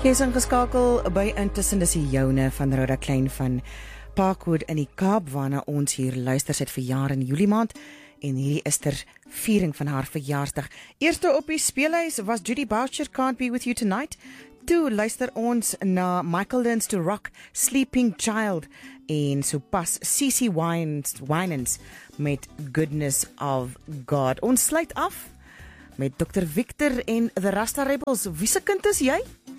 Jy is ingeskakel by Intussen, dis die joune van Rhoda Klein van Parkwood in die Kaap, waarna ons hier luister. Sy het verjaar in Julie maand en hierdie is ter viering van haar verjaarsdag. Eerste op die speelhuis was Judy Boucher, Can't Be With You Tonight. Toe luister ons na Michael Learns to Rock, Sleeping Child, en so pas CeCe Winans met Goodness of God. Ons sluit af met Dr. Victor en The Rasta Rebels. Wie se kind is jy?